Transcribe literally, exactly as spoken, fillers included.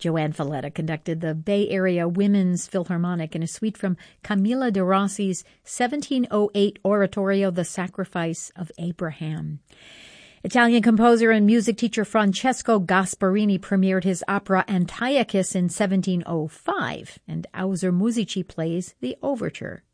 Joanne Falletta conducted the Bay Area Women's Philharmonic in a suite from Camilla de Rossi's seventeen oh eight oratorio, The Sacrifice of Abraham. Italian composer and music teacher Francesco Gasparini premiered his opera Antiochus in seventeen oh five, and Auser Musici plays the overture.